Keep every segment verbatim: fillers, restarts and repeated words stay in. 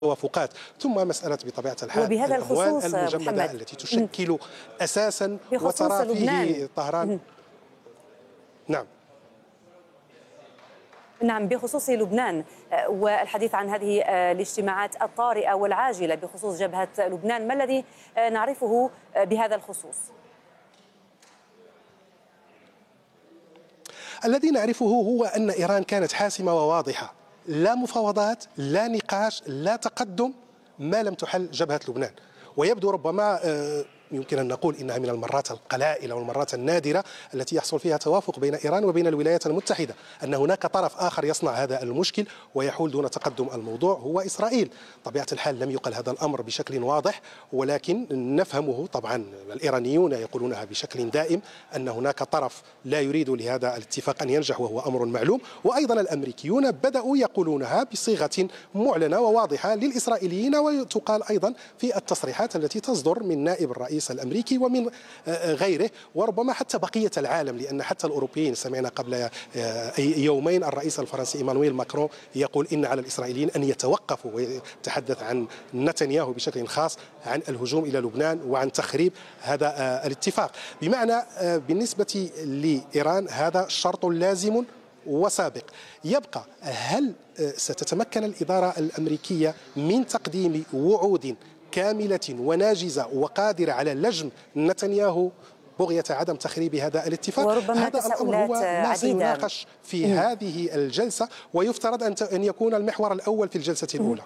توافقات. ثم مسألة بطبيعة الحال وبهذا الأموال الخصوص المجمدة محمد التي تشكل أساسا بخصوص وترى لبنان. فيه طهران. نعم نعم بخصوص لبنان والحديث عن هذه الاجتماعات الطارئة والعاجلة بخصوص جبهة لبنان، ما الذي نعرفه بهذا الخصوص؟ الذي نعرفه هو أن إيران كانت حاسمة وواضحة، لا مفاوضات، لا نقاش، لا تقدم ما لم تحل جبهة لبنان. ويبدو ربما يمكن أن نقول إنها من المرات القلائل والمرات النادرة التي يحصل فيها توافق بين إيران وبين الولايات المتحدة، أن هناك طرف آخر يصنع هذا المشكل ويحول دون تقدم الموضوع هو إسرائيل. طبيعة الحال لم يقل هذا الأمر بشكل واضح، ولكن نفهمه. طبعا الإيرانيون يقولونها بشكل دائم أن هناك طرف لا يريد لهذا الاتفاق أن ينجح وهو أمر معلوم، وأيضا الأمريكيون بدأوا يقولونها بصيغة معلنة وواضحة للإسرائيليين، وتقال أيضا في التصريحات التي تصدر من نائب الرئيس الأمريكي ومن غيره، وربما حتى بقية العالم، لأن حتى الأوروبيين سمعنا قبل يومين الرئيس الفرنسي إيمانويل ماكرون يقول إن على الإسرائيليين أن يتوقفوا، ويتحدث عن نتنياهو بشكل خاص عن الهجوم إلى لبنان وعن تخريب هذا الاتفاق. بمعنى بالنسبة لإيران هذا شرط لازم وسابق. يبقى هل ستتمكن الإدارة الأمريكية من تقديم وعود كاملة وناجزة وقادرة على لجم نتنياهو بغية عدم تخريب هذا الاتفاق؟ وربما هذا الأمر هو ما سيناقش في م. هذه الجلسة، ويفترض أن يكون المحور الأول في الجلسة الأولى.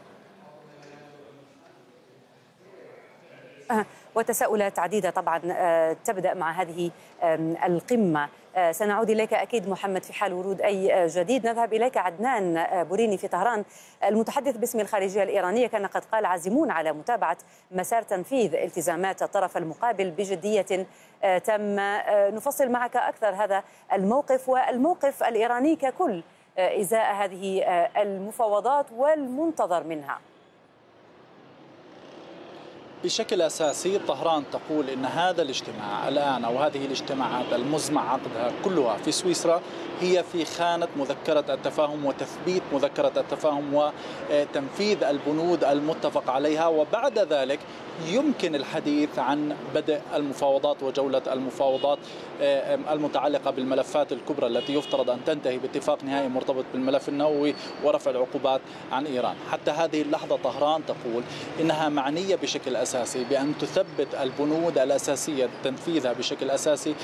أه وتساؤلات عديدة طبعا تبدأ مع هذه القمة. سنعود إليك أكيد محمد في حال ورود أي جديد. نذهب إليك عدنان بوريني في طهران، المتحدث باسم الخارجية الإيرانية كان قد قال عازمون على متابعة مسار تنفيذ التزامات الطرف المقابل بجدية تم. نفصل معك أكثر هذا الموقف والموقف الإيراني ككل إزاء هذه المفاوضات والمنتظر منها. بشكل أساسي طهران تقول إن هذا الاجتماع الآن أو هذه الاجتماعات المزمع عقدها كلها في سويسرا هي في خانة مذكرة التفاهم وتثبيت مذكرة التفاهم وتنفيذ البنود المتفق عليها، وبعد ذلك يمكن الحديث عن بدء المفاوضات وجولة المفاوضات المتعلقة بالملفات الكبرى التي يفترض أن تنتهي باتفاق نهائي مرتبط بالملف النووي ورفع العقوبات عن إيران. حتى هذه اللحظة طهران تقول إنها معنية بشكل أساسي بأن تثبت البنود الأساسية تنفيذها بشكل أساسي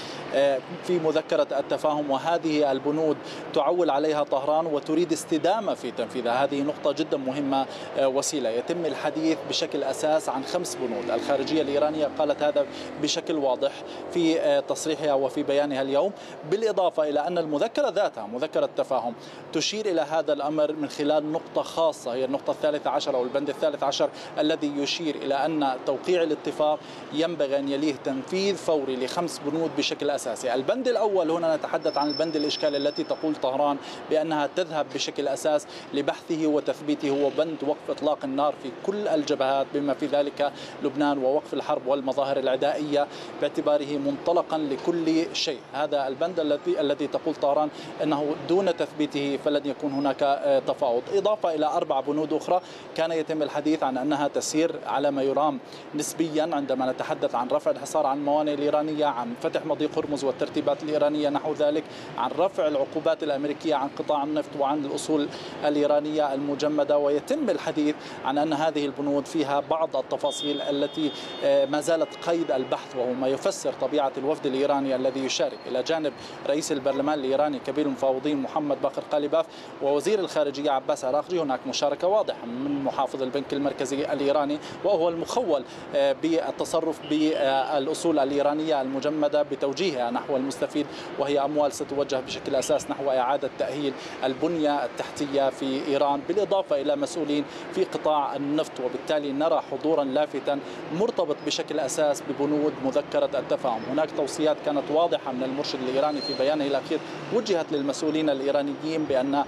في مذكرة التفاهم، وهذه البنود تعول عليها طهران وتريد استدامة في تنفيذها. هذه نقطة جدا مهمة. وسيلة يتم الحديث بشكل أساس عن خمس بنود. الخارجية الإيرانية قالت هذا بشكل واضح في تصريحها وفي بيانها اليوم، بالإضافة إلى أن المذكرة ذاتها مذكرة التفاهم تشير إلى هذا الأمر من خلال نقطة خاصة هي النقطة الثالثة عشر أو البند الثالث عشر الذي يشير إلى أن توقيع الاتفاق ينبغي أن يليه تنفيذ فوري لخمس بنود بشكل أساسي. البند الأول هنا نتحدث عن البند الإشكالي التي تقول طهران بأنها تذهب بشكل أساس لبحثه وتثبيته، هو بند وقف إطلاق النار في كل الجبهات بما في ذلك لبنان ووقف الحرب والمظاهر العدائية باعتباره منطلقا لكل شيء. هذا البند الذي الذي تقول طهران أنه دون تثبيته فلن يكون هناك تفاوض، إضافة إلى أربع بنود أخرى كان يتم الحديث عن أنها تسير على ما يرام نسبيا عندما نتحدث عن رفع الحصار عن الموانئ الإيرانية، عن فتح مضيق هرمز والترتيبات الإيرانية نحو ذلك، عن رفع العقوبات الأمريكية عن قطاع النفط وعن الأصول الإيرانية المجمدة. ويتم الحديث عن أن هذه البنود فيها بعض التفاصيل التي ما زالت قيد البحث، وهو ما يفسر طبيعة الوفد الإيراني الذي يشارك إلى جانب رئيس البرلمان الإيراني كبير المفاوضين محمد باقر قاليباف ووزير الخارجية عباس عراقجي. هناك مشاركة واضحة من محافظ البنك المركزي الإيراني وهو المخول بالتصرف بالأصول الإيرانية المجمدة بتوجيهها نحو المستفيد، وهي أموال ستوجه بشكل أساس نحو إعادة تأهيل البنية التحتية في إيران، بالإضافة إلى مسؤولين في قطاع النفط. وبالتالي نرى حضورا لافتا مرتبط بشكل أساس ببنود مذكرة التفاهم. هناك توصيات كانت واضحة من المرشد الإيراني في بيانه الأخير وجهت للمسؤولين الإيرانيين بأن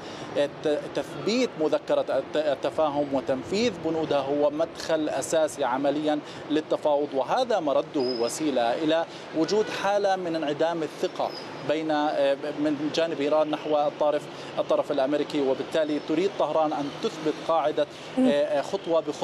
تثبيت مذكرة التفاهم وتنفيذ بنودها هو مدخل أساسي عمليا للتفاوض، وهذا مرده وسيلة إلى وجود حالة من انعدام الثقة بين من جانب إيران نحو الطرف الطرف الأمريكي، وبالتالي تريد طهران أن تثبت قاعدة خطوة بخطوة